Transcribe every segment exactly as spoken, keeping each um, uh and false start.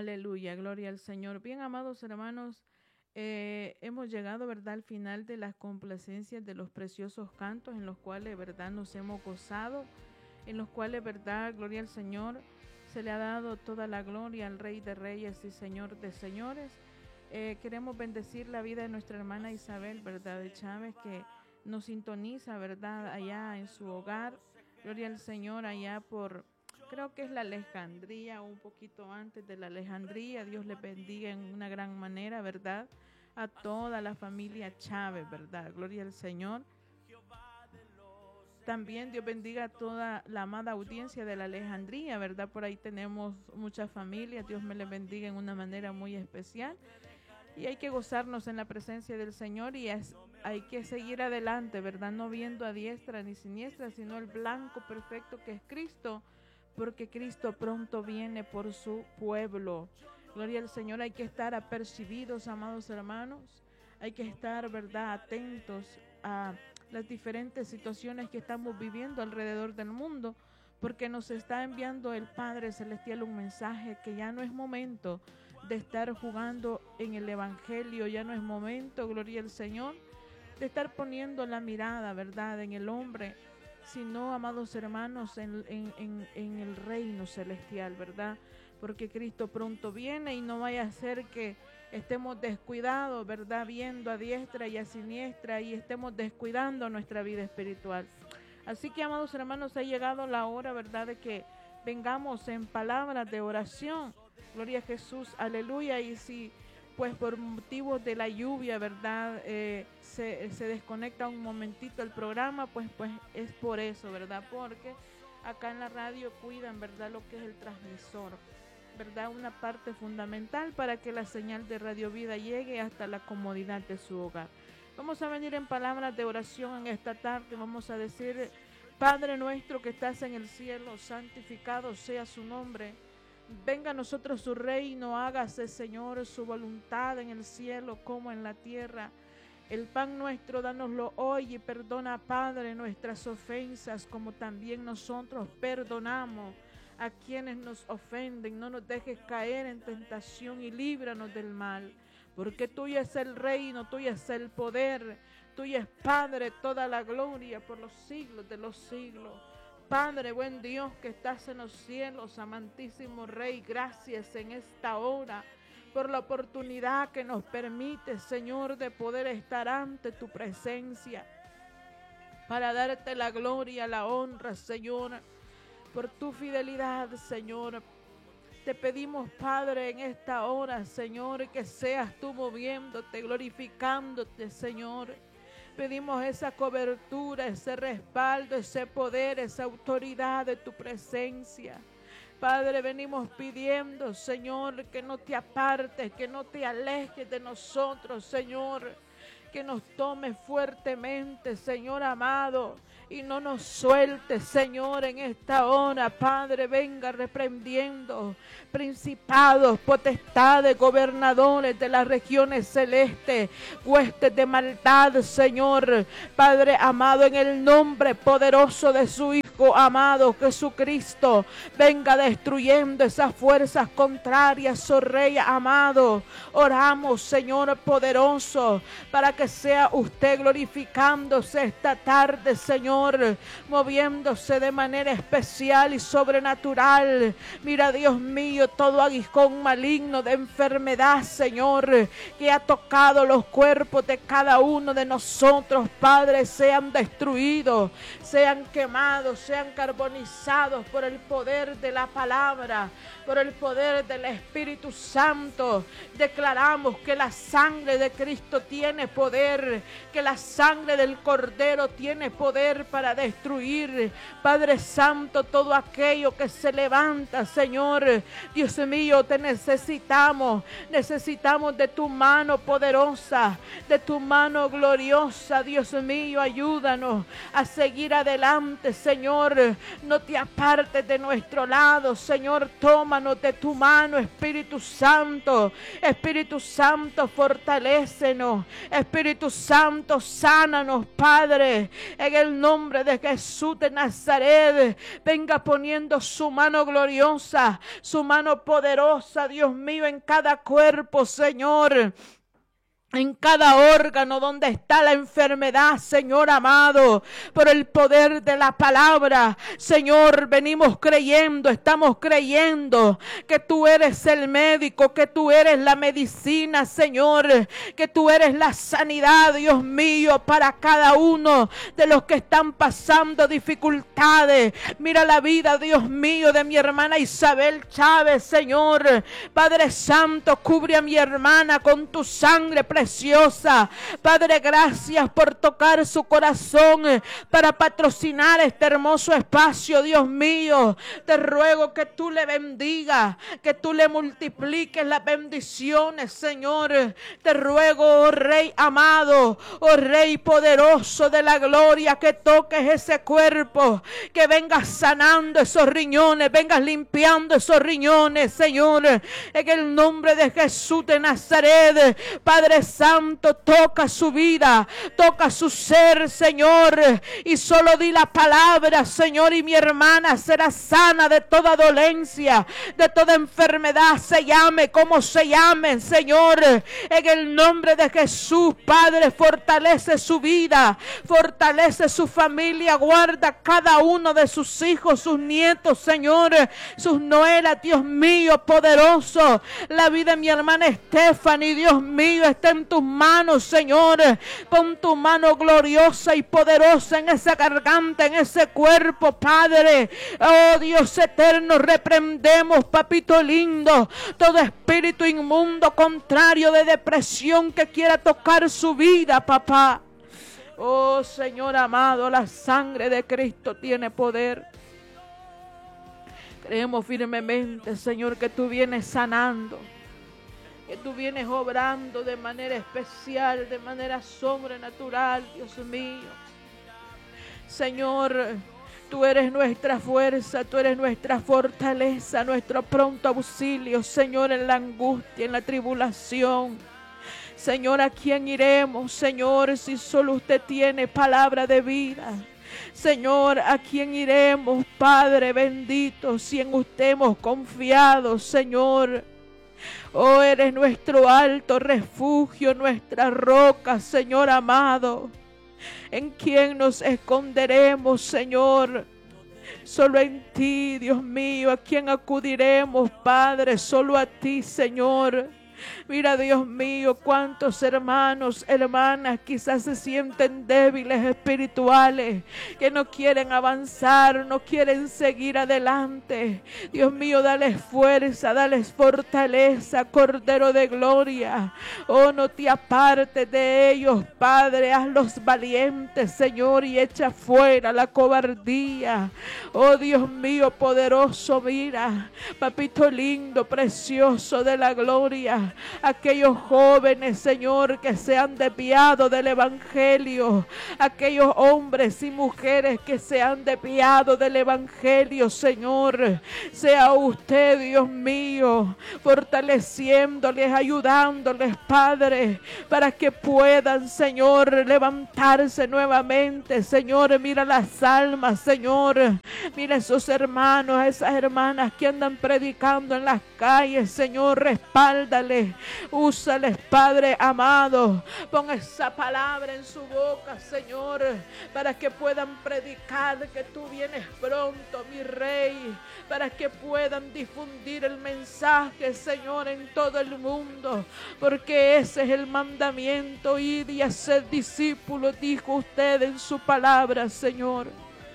Aleluya, gloria al Señor. Bien, amados hermanos, eh, hemos llegado, ¿verdad?, al final de las complacencias de los preciosos cantos en los cuales, ¿verdad?, nos hemos gozado, en los cuales, ¿verdad?, gloria al Señor, se le ha dado toda la gloria al Rey de Reyes y Señor de Señores. Eh, queremos bendecir la vida de nuestra hermana Isabel, ¿verdad?, de Chávez, que nos sintoniza, ¿verdad?, allá en su hogar. Gloria al Señor, allá por... creo que es la Alejandría, un poquito antes de la Alejandría. Dios les bendiga en una gran manera, ¿verdad? A toda la familia Chávez, ¿verdad? Gloria al Señor. También Dios bendiga a toda la amada audiencia de la Alejandría, ¿verdad? Por ahí tenemos muchas familias. Dios me les bendiga en una manera muy especial. Y hay que gozarnos en la presencia del Señor y es, hay que seguir adelante, ¿verdad? No viendo a diestra ni siniestra, sino el blanco perfecto que es Cristo, porque Cristo pronto viene por su pueblo. Gloria al Señor. Hay que estar apercibidos, amados hermanos. Hay que estar, ¿verdad?, atentos a las diferentes situaciones que estamos viviendo alrededor del mundo, porque nos está enviando el Padre Celestial un mensaje que ya no es momento de estar jugando en el Evangelio, ya no es momento, gloria al Señor, de estar poniendo la mirada, ¿verdad?, en el hombre, sino, amados hermanos, en, en, en, en el reino celestial, ¿verdad? Porque Cristo pronto viene y no vaya a ser que estemos descuidados, ¿verdad?, viendo a diestra y a siniestra y estemos descuidando nuestra vida espiritual. Así que, amados hermanos, ha llegado la hora, ¿verdad?, de que vengamos en palabras de oración. Gloria a Jesús, aleluya. Y si pues por motivos de la lluvia, ¿verdad?, eh, se, se desconecta un momentito el programa, pues, pues es por eso, ¿verdad? Porque acá en la radio cuidan, ¿verdad?, lo que es el transmisor, ¿verdad? Una parte fundamental para que la señal de Radio Vida llegue hasta la comodidad de su hogar. Vamos a venir en palabras de oración en esta tarde. Vamos a decir: Padre nuestro que estás en el cielo, santificado sea su nombre. Venga a nosotros su reino, hágase, Señor, su voluntad en el cielo como en la tierra. El pan nuestro, dánoslo hoy y perdona, Padre, nuestras ofensas, como también nosotros perdonamos a quienes nos ofenden. No nos dejes caer en tentación y líbranos del mal, porque tuyo es el reino, tuyo es el poder, tuyo es, Padre, toda la gloria por los siglos de los siglos. Padre, buen Dios que estás en los cielos, amantísimo Rey, gracias en esta hora por la oportunidad que nos permite, Señor, de poder estar ante tu presencia para darte la gloria, la honra, Señor, por tu fidelidad, Señor. Te pedimos, Padre, en esta hora, Señor, que seas tú moviéndote, glorificándote, Señor. Pedimos esa cobertura, ese respaldo, ese poder, esa autoridad de tu presencia. Padre, venimos pidiendo, Señor, que no te apartes, que no te alejes de nosotros, Señor. Que nos tome fuertemente, Señor amado, y no nos suelte, Señor, en esta hora. Padre, venga reprendiendo principados, potestades, gobernadores de las regiones celestes, huestes de maldad, Señor. Padre amado, en el nombre poderoso de su Hijo amado Jesucristo, venga destruyendo esas fuerzas contrarias, oh Rey amado. Oramos, Señor poderoso, para que sea usted glorificándose esta tarde, Señor, moviéndose de manera especial y sobrenatural. Mira, Dios mío, todo aguijón maligno de enfermedad, Señor, que ha tocado los cuerpos de cada uno de nosotros, Padre, sean destruidos, sean quemados, sean carbonizados por el poder de la palabra, por el poder del Espíritu Santo. Declaramos que la sangre de Cristo tiene poder, que la sangre del Cordero tiene poder para destruir, Padre Santo, todo aquello que se levanta, Señor. Dios mío, te necesitamos, necesitamos de tu mano poderosa, de tu mano gloriosa. Dios mío, ayúdanos a seguir adelante, Señor. No te apartes de nuestro lado, Señor. Tómanos de tu mano, Espíritu Santo. Espíritu Santo, fortalécenos. Espíritu Santo, sánanos, Padre, en el nombre nombre de Jesús de Nazaret, venga poniendo su mano gloriosa, su mano poderosa, Dios mío, en cada cuerpo, Señor. En cada órgano donde está la enfermedad, Señor amado, por el poder de la palabra, Señor, venimos creyendo, estamos creyendo que tú eres el médico, que tú eres la medicina, Señor, que tú eres la sanidad, Dios mío, para cada uno de los que están pasando dificultades. Mira la vida, Dios mío, de mi hermana Isabel Chávez, Señor. Padre Santo, cubre a mi hermana con tu sangre preciosa. Padre, gracias por tocar su corazón para patrocinar este hermoso espacio, Dios mío. Te ruego que tú le bendigas, que tú le multipliques las bendiciones, Señor. Te ruego, oh Rey amado, oh Rey poderoso de la gloria, que toques ese cuerpo, que vengas sanando esos riñones, vengas limpiando esos riñones, Señor, en el nombre de Jesús de Nazaret. Padre Santo, toca su vida, toca su ser, Señor, y solo di la palabra, Señor, y mi hermana será sana de toda dolencia, de toda enfermedad, se llame como se llame, Señor, en el nombre de Jesús. Padre, fortalece su vida, fortalece su familia, guarda cada uno de sus hijos, sus nietos, Señor, sus nueras, Dios mío, poderoso. La vida de mi hermana Stephanie, Dios mío, está en tus manos, Señor. Pon tu mano gloriosa y poderosa en esa garganta, en ese cuerpo, Padre. Oh Dios eterno, reprendemos, papito lindo, todo espíritu inmundo contrario de depresión que quiera tocar su vida, papá. Oh Señor amado, la sangre de Cristo tiene poder. Creemos firmemente, Señor, que tú vienes sanando, que tú vienes obrando de manera especial, de manera sobrenatural, Dios mío. Señor, tú eres nuestra fuerza, tú eres nuestra fortaleza, nuestro pronto auxilio, Señor, en la angustia, en la tribulación. Señor, ¿a quién iremos, Señor, si solo usted tiene palabra de vida? Señor, ¿a quién iremos, Padre bendito, si en usted hemos confiado, Señor? Oh, eres nuestro alto refugio, nuestra roca, Señor amado. ¿En quién nos esconderemos, Señor? Solo en ti, Dios mío. ¿A quién acudiremos, Padre? Solo a ti, Señor. Mira, Dios mío, cuántos hermanos, hermanas quizás se sienten débiles espirituales, que no quieren avanzar, no quieren seguir adelante. Dios mío, dales fuerza, dales fortaleza, Cordero de gloria. Oh, no te apartes de ellos, Padre, hazlos valientes, Señor, y echa fuera la cobardía. Oh, Dios mío, poderoso, mira, papito lindo, precioso de la gloria. Aquellos jóvenes, Señor, que se han desviado del evangelio, aquellos hombres y mujeres que se han desviado del evangelio, Señor, sea usted, Dios mío, fortaleciéndoles, ayudándoles, Padre, para que puedan, Señor, levantarse nuevamente. Señor, mira las almas, Señor, mira esos hermanos, esas hermanas que andan predicando en las calles, Señor, respáldales. Úsales, Padre amado. Pon esa palabra en su boca, Señor, para que puedan predicar que tú vienes pronto, mi Rey, para que puedan difundir el mensaje, Señor, en todo el mundo, porque ese es el mandamiento: ir y hacer discípulos, dijo usted en su palabra, Señor.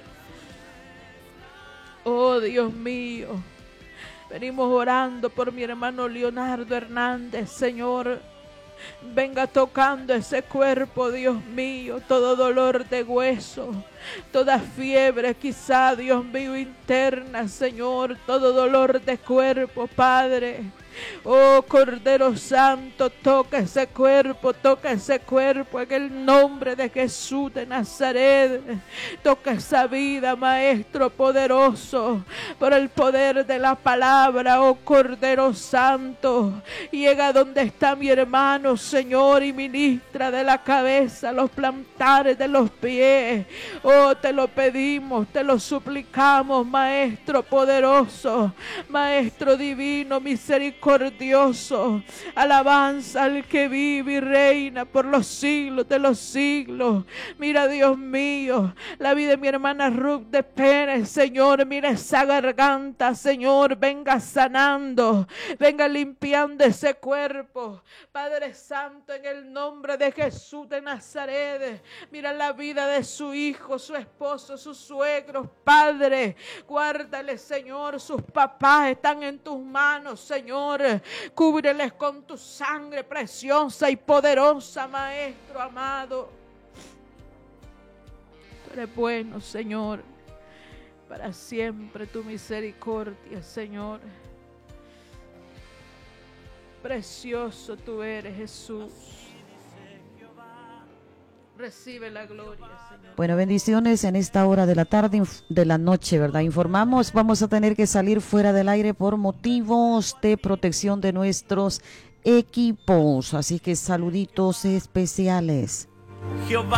Oh, Dios mío, venimos orando por mi hermano Leonardo Hernández, Señor. Venga tocando ese cuerpo, Dios mío, todo dolor de hueso, toda fiebre quizá, Dios mío, interna, Señor, todo dolor de cuerpo, Padre. Oh Cordero Santo, toca ese cuerpo, toca ese cuerpo en el nombre de Jesús de Nazaret. Toca esa vida, Maestro poderoso, por el poder de la palabra, oh Cordero Santo. Llega donde está mi hermano, Señor, y ministra de la cabeza, los plantares de los pies. Oh, te lo pedimos, te lo suplicamos, Maestro poderoso, Maestro divino, misericordioso. Alabanza al que vive y reina por los siglos de los siglos. Mira, Dios mío, la vida de mi hermana Ruth de Pérez, Señor, mira esa garganta, Señor, venga sanando, venga limpiando ese cuerpo, Padre Santo, en el nombre de Jesús de Nazaret. Mira la vida de su hijo, su esposo, sus suegros, Padre, guárdale, Señor, sus papás están en tus manos, Señor, cúbreles con tu sangre preciosa y poderosa, Maestro amado. Tú eres bueno, Señor, para siempre tu misericordia, Señor. Precioso tú eres, Jesús. Recibe la gloria, Señor. Bueno, bendiciones en esta hora de la tarde, de la noche, ¿verdad? Informamos, vamos a tener que salir fuera del aire por motivos de protección de nuestros equipos. Así que saluditos especiales. Jehová.